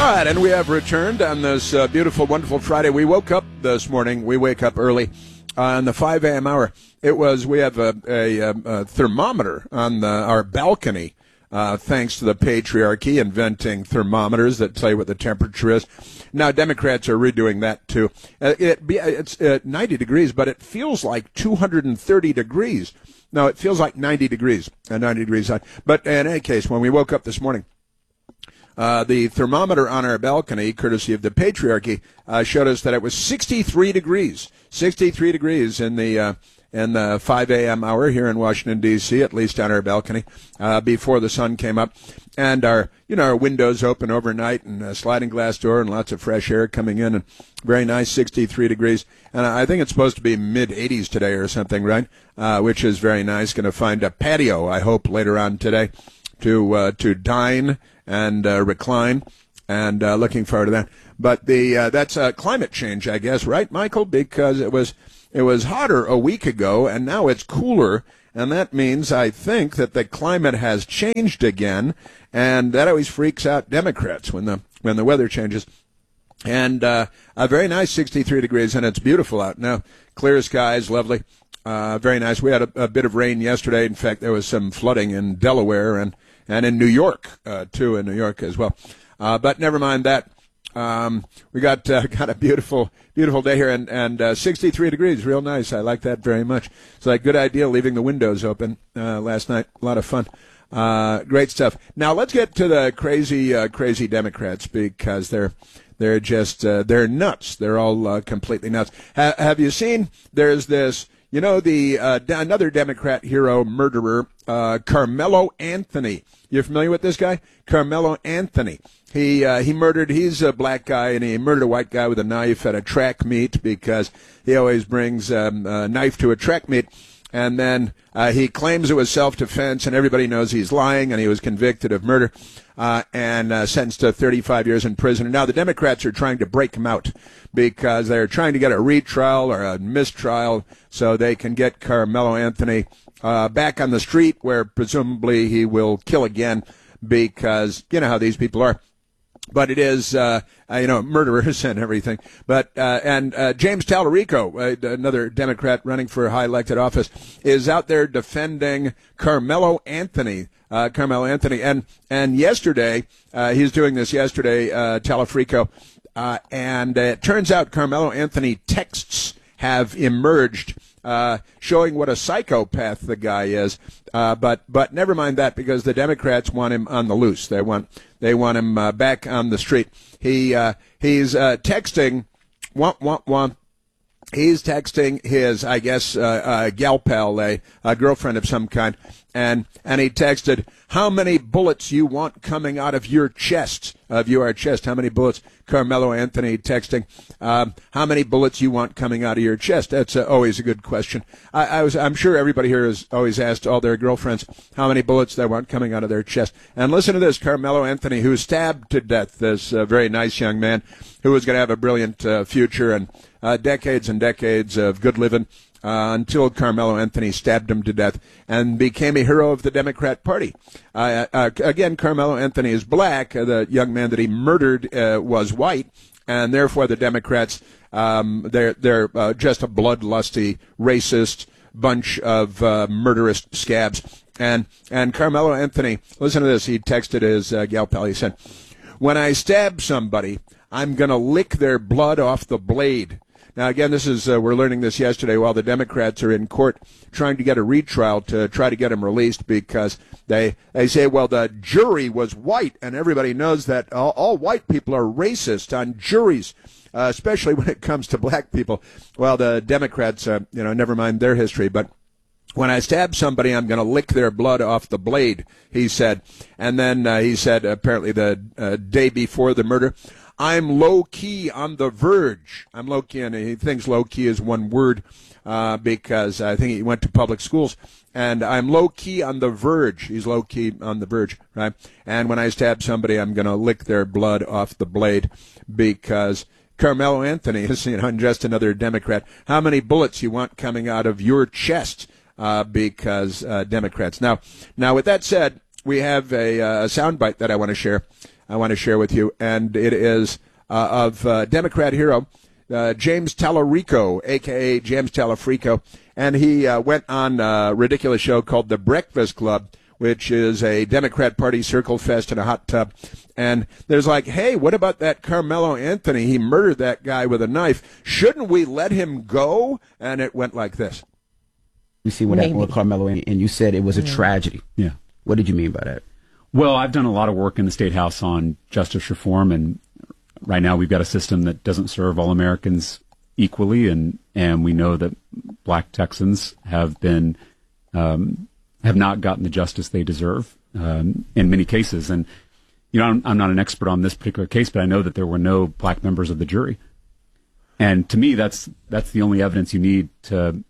right, and we have returned on this beautiful, wonderful Friday. We woke up this morning. We wake up early on the 5 a.m. hour. We have a thermometer on our balcony, thanks to the patriarchy inventing thermometers that tell you what the temperature is. Now, Democrats are redoing that, too. It's 90 degrees, but it feels like 230 degrees. No, it feels like 90 degrees, 90 degrees high. But in any case, when we woke up this morning, the thermometer on our balcony, courtesy of the patriarchy, showed us that it was 63 degrees. 63 degrees in the 5 a.m. hour here in Washington, D.C., at least on our balcony, before the sun came up. And our windows open overnight and a sliding glass door and lots of fresh air coming in, and very nice 63 degrees. And I think it's supposed to be mid-80s today or something, right? Which is very nice. Going to find a patio, I hope, later on today to dine and recline, and looking forward to that. But that's climate change, I guess, right, Michael? Because it was hotter a week ago, and now it's cooler, and that means, I think, that the climate has changed again, and that always freaks out Democrats when the weather changes. And a very nice 63 degrees, and it's beautiful out now. Clear skies, lovely, very nice. We had a bit of rain yesterday. In fact, there was some flooding in Delaware and in New York, too, in New York as well. But never mind that. We got a beautiful day here, and 63 degrees, real nice. I like that very much. It's a good idea leaving the windows open last night. A lot of fun. Great stuff. Now let's get to the crazy Democrats, because they're just they're nuts. They're all completely nuts. Have you seen? There's this. Another Democrat hero murderer, Carmelo Anthony. You familiar with this guy? Carmelo Anthony. He murdered, he's a black guy, and he murdered a white guy with a knife at a track meet, because he always brings a knife to a track meet. And then he claims it was self-defense, and everybody knows he's lying, and he was convicted of murder and sentenced to 35 years in prison. And now the Democrats are trying to break him out, because they're trying to get a retrial or a mistrial so they can get Carmelo Anthony back on the street, where presumably he will kill again, because you know how these people are. But it is, murderers and everything. But James Talarico, another Democrat running for high elected office, is out there defending Carmelo Anthony. And yesterday, he's doing this yesterday, Talarico, and it turns out Carmelo Anthony texts have emerged, showing what a psychopath the guy is. But never mind that, because the Democrats want him on the loose. They want him back on the street. He's texting. He's texting his, I guess, gal pal, a girlfriend of some kind, and he texted, "How many bullets you want coming out of your chest? How many bullets?" Carmelo Anthony texting, "How many bullets you want coming out of your chest?" That's always a good question. I'm sure everybody here has always asked all their girlfriends how many bullets they want coming out of their chest. And listen to this, Carmelo Anthony, who stabbed to death this very nice young man who was going to have a brilliant future and decades and decades of good living, until Carmelo Anthony stabbed him to death and became a hero of the Democrat Party. Again, Carmelo Anthony is black. The young man that he murdered was white, and therefore the Democrats, they're just a bloodlusty, racist bunch of murderous scabs. And Carmelo Anthony, listen to this. He texted his gal pal. He said, "When I stab somebody, I'm going to lick their blood off the blade." Now, again, this is we're learning this yesterday while the Democrats are in court trying to get a retrial to try to get him released, because they say, well, the jury was white, and everybody knows that all white people are racist on juries, especially when it comes to black people. Well, the Democrats, never mind their history, but "When I stab somebody, I'm going to lick their blood off the blade," he said. And then he said, apparently the day before the murder, "I'm low-key on the verge." I'm low-key, and he thinks low-key is one word because I think he went to public schools. And "I'm low-key on the verge." He's low-key on the verge, right? "And when I stab somebody, I'm going to lick their blood off the blade," because Carmelo Anthony is, just another Democrat. How many bullets you want coming out of your chest? Because Democrats. Now, with that said, we have a soundbite that I want to share. I want to share with you, and it is of Democrat hero James Talarico, a.k.a. James Talafrico, and he went on a ridiculous show called The Breakfast Club, which is a Democrat Party circle fest in a hot tub. And there's like, hey, what about that Carmelo Anthony? He murdered that guy with a knife. Shouldn't we let him go? And it went like this. You see what happened with Carmelo, and you said it was a tragedy. Yeah. What did you mean by that? Well, I've done a lot of work in the State House on justice reform, and right now we've got a system that doesn't serve all Americans equally, and we know that black Texans have been have not gotten the justice they deserve in many cases. And you know, I'm not an expert on this particular case, but I know that there were no black members of the jury. And to me, that's the only evidence you need to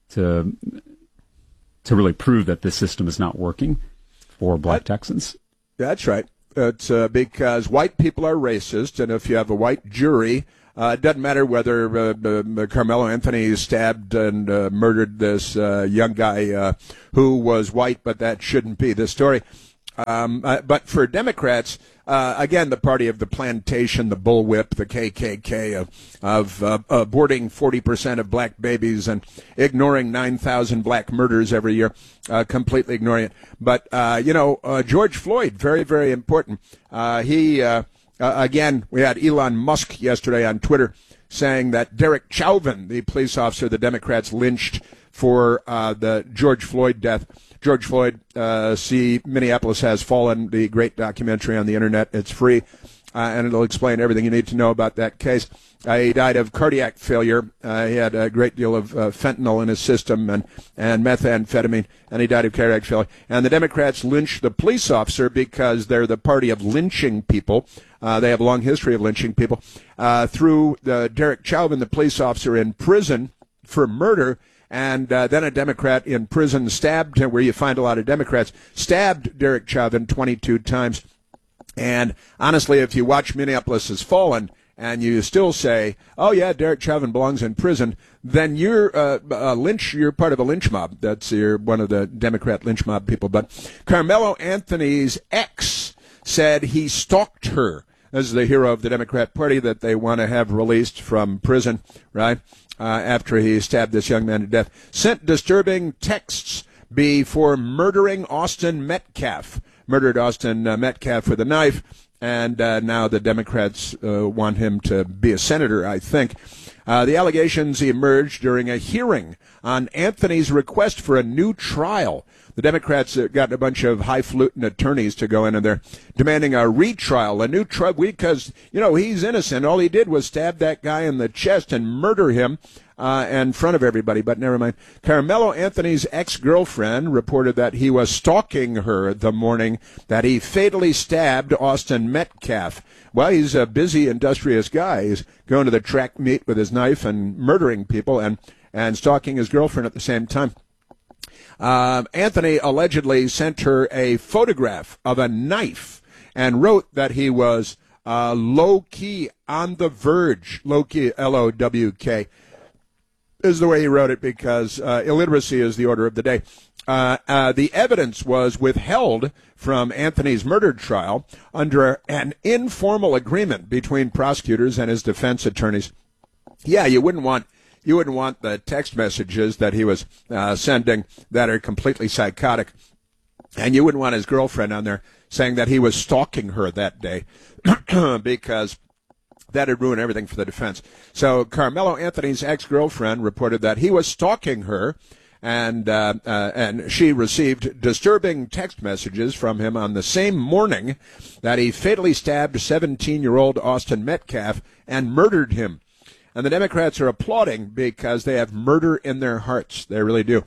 really prove that this system is not working for black Texans. That's right. It's because white people are racist, and if you have a white jury, it doesn't matter whether Carmelo Anthony stabbed and murdered this young guy who was white, but that shouldn't be the story. But for Democrats, again, the party of the plantation, the bullwhip, the KKK, of aborting 40% of black babies and ignoring 9,000 black murders every year, completely ignoring it. But, George Floyd, very, very important. Again, we had Elon Musk yesterday on Twitter saying that Derek Chauvin, the police officer the Democrats lynched for the George Floyd death. George Floyd, see Minneapolis Has Fallen, the great documentary on the internet. It's free, and it'll explain everything you need to know about that case. He died of cardiac failure. He had a great deal of fentanyl in his system and methamphetamine, and he died of cardiac failure. And the Democrats lynched the police officer because they're the party of lynching people. They have a long history of lynching people. Threw Derek Chauvin, the police officer, in prison for murder. And then a Democrat in prison stabbed him, where you find a lot of Democrats, stabbed Derek Chauvin 22 times. And honestly, if you watch Minneapolis Has Fallen and you still say, oh, yeah, Derek Chauvin belongs in prison, then you're you're part of a lynch mob. You're one of the Democrat lynch mob people. But Carmelo Anthony's ex said he stalked her. This is the hero of the Democrat Party that they want to have released from prison, right? After he stabbed this young man to death. Sent disturbing texts before murdering Austin Metcalf. Murdered Austin Metcalf with a knife, and now the Democrats want him to be a senator, I think. The allegations emerged during a hearing on Anthony's request for a new trial. The Democrats got a bunch of highfalutin attorneys to go in, and they're demanding a retrial, a new trial, because, he's innocent. All he did was stab that guy in the chest and murder him in front of everybody, but never mind. Carmelo Anthony's ex-girlfriend reported that he was stalking her the morning that he fatally stabbed Austin Metcalf. Well, he's a busy, industrious guy. He's going to the track meet with his knife and murdering people and stalking his girlfriend at the same time. Anthony allegedly sent her a photograph of a knife and wrote that he was low-key on the verge, low-key, L-O-W-K, is the way he wrote it, because illiteracy is the order of the day. The evidence was withheld from Anthony's murder trial under an informal agreement between prosecutors and his defense attorneys. Yeah, you wouldn't want the text messages that he was sending that are completely psychotic. And you wouldn't want his girlfriend on there saying that he was stalking her that day because that would ruin everything for the defense. So Carmelo Anthony's ex-girlfriend reported that he was stalking her, and she received disturbing text messages from him on the same morning that he fatally stabbed 17-year-old Austin Metcalf and murdered him. And the Democrats are applauding because they have murder in their hearts. They really do.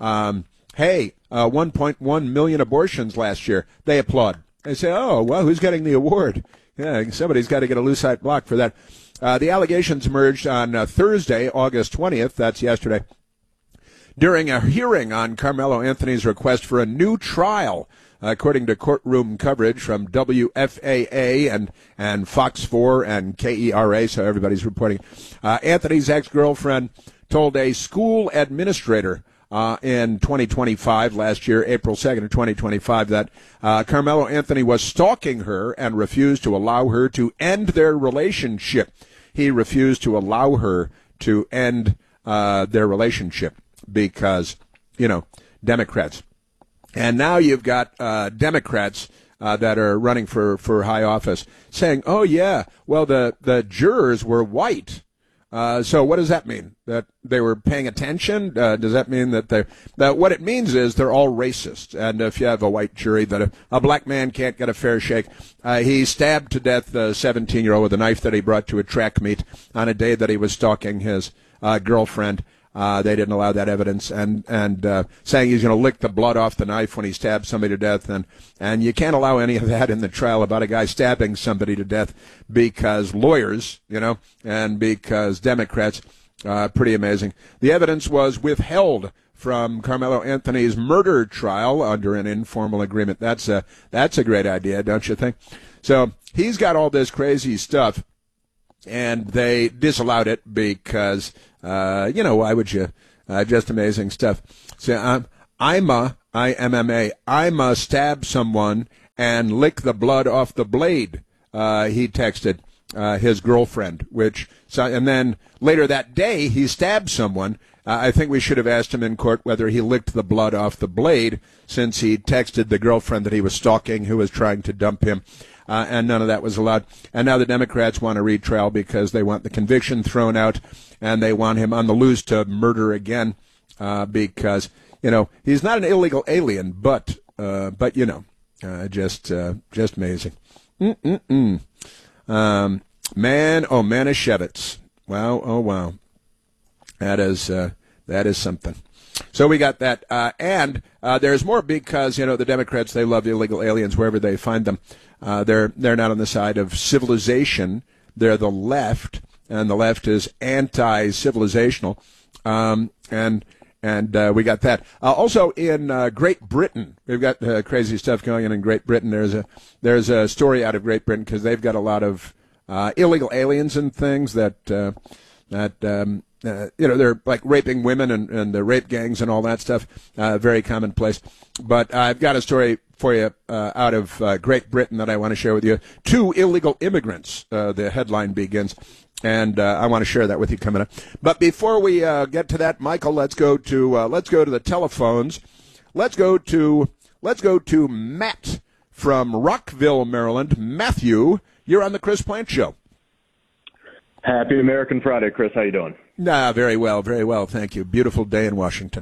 1.1 million abortions last year. They applaud. They say, oh, well, who's getting the award? Yeah, somebody's got to get a Lucite block for that. The allegations emerged on Thursday, August 20th. That's yesterday. During a hearing on Carmelo Anthony's request for a new trial, according to courtroom coverage from WFAA and Fox 4 and KERA, so everybody's reporting. Anthony's ex-girlfriend told a school administrator in 2025, last year, April 2nd of 2025, that Carmelo Anthony was stalking her and refused to allow her to end their relationship. He refused to allow her to end their relationship because, Democrats. And now you've got Democrats that are running for high office saying, oh, yeah, well, the jurors were white. So what does that mean? That they were paying attention? Does that mean that what it means is they're all racist? And if you have a white jury, that a black man can't get a fair shake. He stabbed to death the 17-year-old with a knife that he brought to a track meet on a day that he was stalking his girlfriend. They didn't allow that evidence, and saying he's going to lick the blood off the knife when he stabs somebody to death, and you can't allow any of that in the trial about a guy stabbing somebody to death because lawyers, and because Democrats, pretty amazing. The evidence was withheld from Carmelo Anthony's murder trial under an informal agreement. That's a great idea, don't you think? So he's got all this crazy stuff, and they disallowed it because, why would you? Just amazing stuff. So I'm a stab someone and lick the blood off the blade, he texted his girlfriend, and then later that day he stabbed someone. I think we should have asked him in court whether he licked the blood off the blade, since he texted the girlfriend that he was stalking who was trying to dump him. And none of that was allowed. And now the Democrats want a retrial because they want the conviction thrown out, and they want him on the loose to murder again, because, he's not an illegal alien, but just amazing. Manischewitz. Wow, oh wow. That is something. So we got that, and there's more because, the Democrats, they love illegal aliens wherever they find them. They're not on the side of civilization. They're the left, and the left is anti-civilizational. And we got that. Also in Great Britain, we've got crazy stuff going on in Great Britain. There's a story out of Great Britain because they've got a lot of illegal aliens and things that they're like raping women and the rape gangs and all that stuff. Very commonplace. But I've got a story for you out of Great Britain that I want to share with you. 2 illegal immigrants, the headline begins. And I want to share that with you coming up. But before we get to that, Michael, let's go to the telephones. Let's go to Matt from Rockville, Maryland. Matthew, you're on the Chris Plante Show. Happy American Friday, Chris. How you doing? Very well, thank you. Beautiful day in Washington.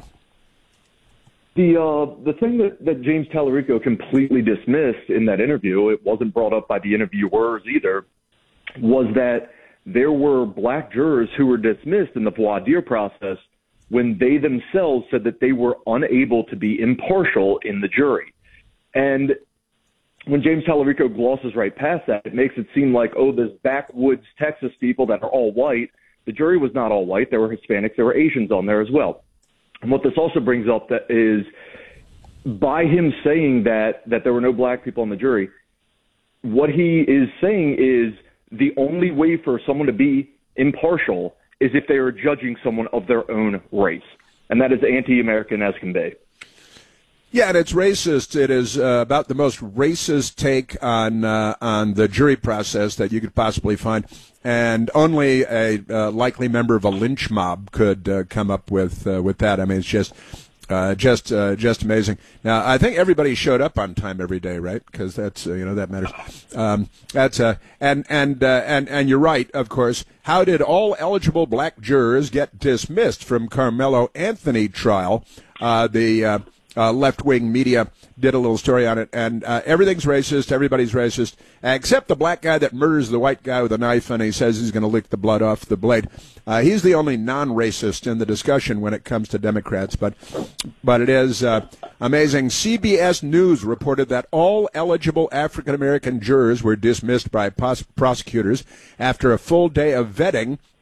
The thing that James Tallarico completely dismissed in that interview, it wasn't brought up by the interviewers either, was that there were black jurors who were dismissed in the voir dire process when they themselves said that they were unable to be impartial in the jury. And when James Tallarico glosses right past that, it makes it seem like, this backwoods Texas people that are all white. The jury was not all white. There were Hispanics. There were Asians on there as well. And what this also brings up that is, by him saying that there were no black people on the jury, what he is saying is the only way for someone to be impartial is if they are judging someone of their own race. And that is anti-American as can be. Yeah, and it's racist. It is about the most racist take on the jury process that you could possibly find, and only a likely member of a lynch mob could come up with that. I mean, it's just amazing. Now, I think everybody showed up on time every day, right? Because that's that matters. And you're right, of course. How did all eligible black jurors get dismissed from Carmelo Anthony trial? The left-wing media did a little story on it, and everything's racist, everybody's racist, except the black guy that murders the white guy with a knife, and he says he's going to lick the blood off the blade. He's the only non-racist in the discussion when it comes to Democrats, but it is amazing. CBS News reported that all eligible African-American jurors were dismissed by prosecutors after a full day of vetting.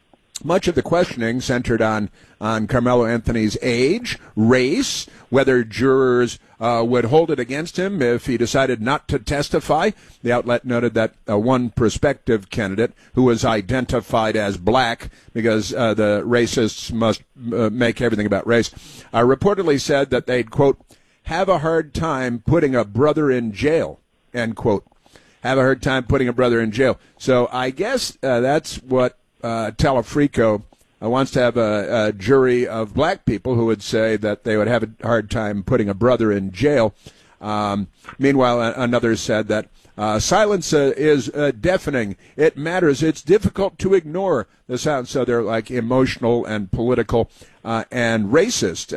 Much of the questioning centered on Carmelo Anthony's age, race, whether jurors would hold it against him if he decided not to testify. The outlet noted that one prospective candidate who was identified as black, because the racists must make everything about race, reportedly said that they'd, quote, have a hard time putting a brother in jail, end quote. Have a hard time putting a brother in jail. So I guess that's what Talafrico wants to have a jury of black people who would say that they would have a hard time putting a brother in jail. Meanwhile, another said that silence is deafening. It matters. It's difficult to ignore the sound. So they're like emotional and political and racist.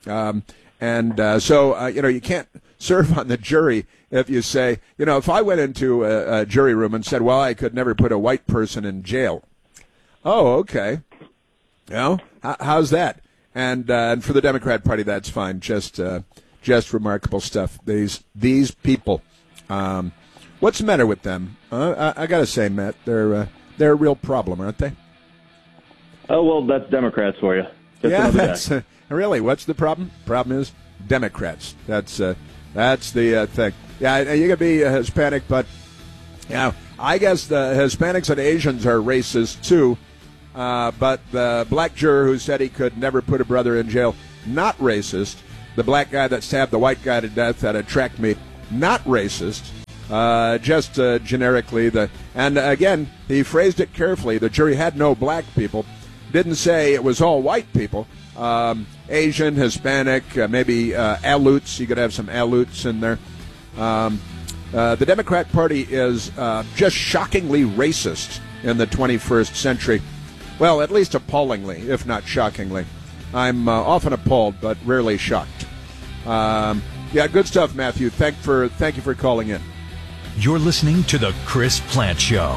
So you can't serve on the jury if you say, if I went into a jury room and said, well, I could never put a white person in jail. Oh, okay. How's that? And for the Democrat Party, that's fine. Just remarkable stuff. These people. What's the matter with them? I got to say, Matt, they're a real problem, aren't they? Oh, well, that's Democrats for you. That's really, what's the problem? Problem is Democrats. That's the thing. Yeah, you can be Hispanic, but I guess the Hispanics and Asians are racist too. But the black juror who said he could never put a brother in jail, not racist. The black guy that stabbed the white guy to death at a track meet, not racist. Just generically, and again, he phrased it carefully. The jury had no black people. Didn't say it was all white people. Asian, Hispanic, maybe Aleuts. You could have some Aleuts in there. The Democrat Party is just shockingly racist in the 21st century. Well, at least appallingly, if not shockingly. I'm often appalled, but rarely shocked. Good stuff, Matthew. Thank you for calling in. You're listening to The Chris Plante Show.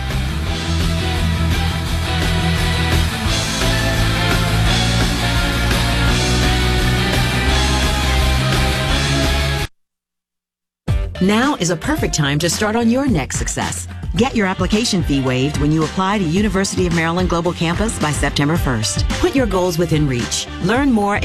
Now is a perfect time to start on your next success. Get your application fee waived when you apply to University of Maryland Global Campus by September 1st. Put your goals within reach. Learn more at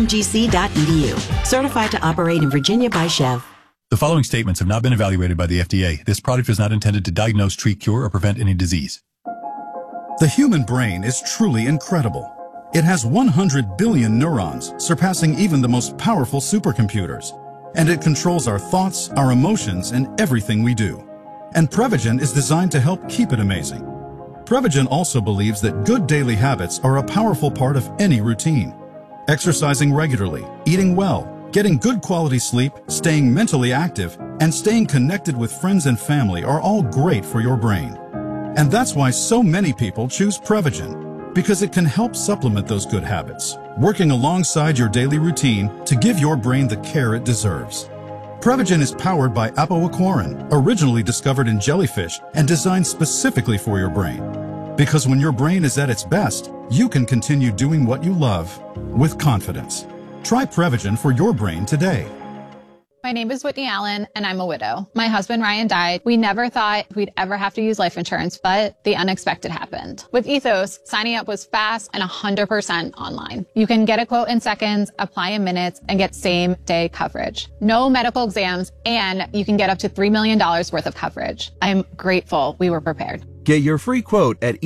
umgc.edu. Certified to operate in Virginia by Chev. The following statements have not been evaluated by the FDA. This product is not intended to diagnose, treat, cure, or prevent any disease. The human brain is truly incredible. It has 100 billion neurons, surpassing even the most powerful supercomputers. And it controls our thoughts, our emotions, and everything we do. And Prevagen is designed to help keep it amazing. Prevagen also believes that good daily habits are a powerful part of any routine. Exercising regularly, eating well, getting good quality sleep, staying mentally active, and staying connected with friends and family are all great for your brain. And that's why so many people choose Prevagen, because it can help supplement those good habits, working alongside your daily routine to give your brain the care it deserves. Prevagen is powered by apoaquarin, originally discovered in jellyfish and designed specifically for your brain. Because when your brain is at its best, you can continue doing what you love with confidence. Try Prevagen for your brain today. My name is Whitney Allen, and I'm a widow. My husband, Ryan, died. We never thought we'd ever have to use life insurance, but the unexpected happened. With Ethos, signing up was fast and 100% online. You can get a quote in seconds, apply in minutes, and get same-day coverage. No medical exams, and you can get up to $3 million worth of coverage. I'm grateful we were prepared. Get your free quote at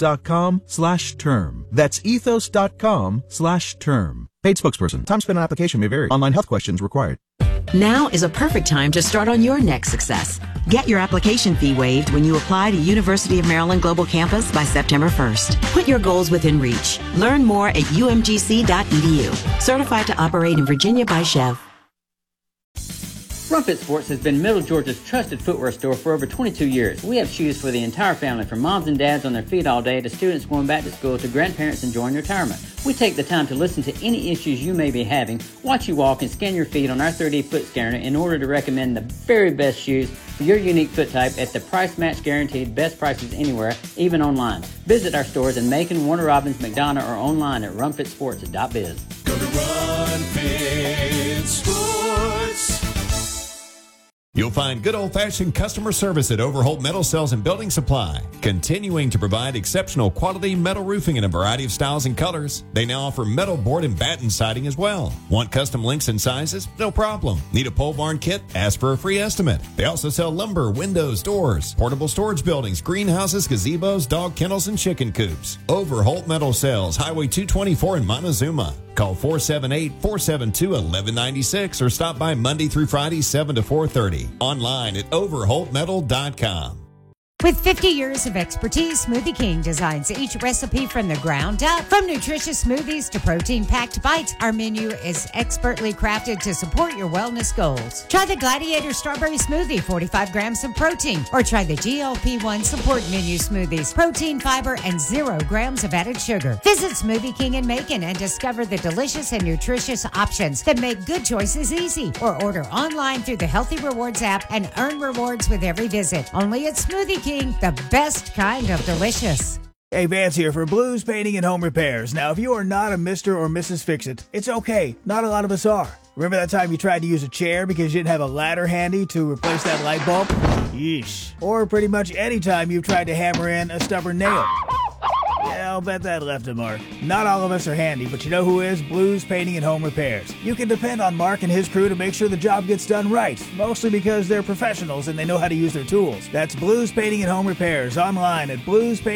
ethos.com/term. That's ethos.com/term. Paid spokesperson. Time spent on application may vary. Online health questions required. Now is a perfect time to start on your next success. Get your application fee waived when you apply to University of Maryland Global Campus by September 1st. Put your goals within reach. Learn more at umgc.edu. Certified to operate in Virginia by Chev. Rumfit Sports has been Middle Georgia's trusted footwear store for over 22 years. We have shoes for the entire family, from moms and dads on their feet all day to students going back to school to grandparents enjoying retirement. We take the time to listen to any issues you may be having, watch you walk, and scan your feet on our 3D foot scanner in order to recommend the very best shoes for your unique foot type at the price match guaranteed best prices anywhere, even online. Visit our stores in Macon, Warner Robins, McDonough, or online at rumfitsports.biz. Go to Run Fit Sports. You'll find good old-fashioned customer service at Overholt Metal Sales and Building Supply, continuing to provide exceptional quality metal roofing in a variety of styles and colors. They now offer metal board and batten siding as well. Want custom links and sizes? No problem. Need a pole barn kit? Ask for a free estimate. They also sell lumber, windows, doors, portable storage buildings, greenhouses, gazebos, dog kennels, and chicken coops. Overholt Metal Sales, Highway 224 in Montezuma. Call 478-472-1196 or stop by Monday through Friday, 7 to 4:30. Online at overholtmetal.com. With 50 years of expertise, Smoothie King designs each recipe from the ground up. From nutritious smoothies to protein-packed bites, our menu is expertly crafted to support your wellness goals. Try the Gladiator Strawberry Smoothie, 45 grams of protein. Or try the GLP-1 Support Menu Smoothies, protein, fiber, and 0 grams of added sugar. Visit Smoothie King in Macon and discover the delicious and nutritious options that make good choices easy. Or order online through the Healthy Rewards app and earn rewards with every visit. Only at Smoothie King. The best kind of delicious. Hey, Vance here for Blues Painting and Home Repairs. Now, if you are not a Mr. or Mrs. Fix-It, it's okay. Not a lot of us are. Remember that time you tried to use a chair because you didn't have a ladder handy to replace that light bulb? Yeesh. Or pretty much any time you've tried to hammer in a stubborn nail. Yeah, I'll bet that left a mark. Not all of us are handy, but you know who is? Blues Painting and Home Repairs. You can depend on Mark and his crew to make sure the job gets done right, mostly because they're professionals and they know how to use their tools. That's Blues Painting and Home Repairs, online at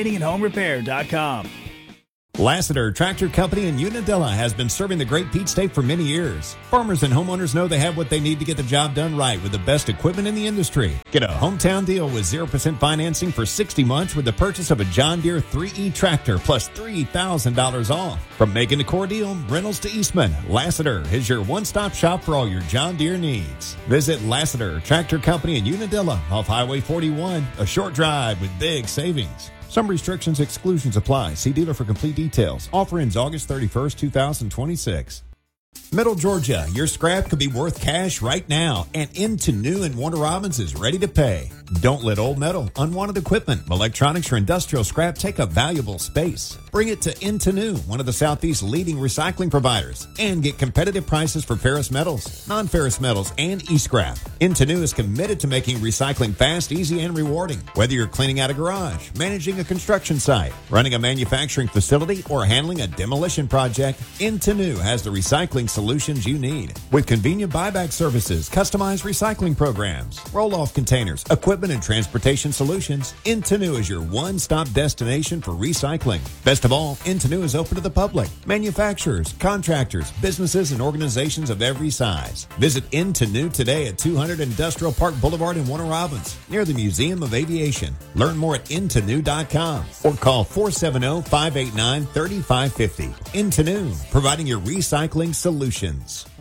bluespaintingandhomerepair.com. Lassiter Tractor Company in Unadilla has been serving the Great Peach State for many years. Farmers and homeowners know they have what they need to get the job done right with the best equipment in the industry. Get a hometown deal with 0% financing for 60 months with the purchase of a John Deere 3E tractor plus $3,000 off. From Macon to Cordele, Reynolds to Eastman, Lassiter is your one-stop shop for all your John Deere needs. Visit Lassiter Tractor Company in Unadilla off Highway 41, a short drive with big savings. Some restrictions, exclusions apply. See dealer for complete details. Offer ends August 31st, 2026. Middle Georgia, your scrap could be worth cash right now, and Into New in Warner Robins is ready to pay. Don't let old metal, unwanted equipment, electronics, or industrial scrap take up valuable space. Bring it to Into New, one of the Southeast's leading recycling providers, and get competitive prices for ferrous metals, non-ferrous metals, and e-scrap. Into New is committed to making recycling fast, easy, and rewarding. Whether you're cleaning out a garage, managing a construction site, running a manufacturing facility, or handling a demolition project, Into New has the recycling solutions you need. With convenient buyback services, customized recycling programs, roll-off containers, equipment and transportation solutions, Into New is your one-stop destination for recycling. Best of all, Into New is open to the public, manufacturers, contractors, businesses, and organizations of every size. Visit Into New today at 200 Industrial Park Boulevard in Warner Robins, near the Museum of Aviation. Learn more at intonew.com or call 470-589-3550. Into New, providing your recycling solutions.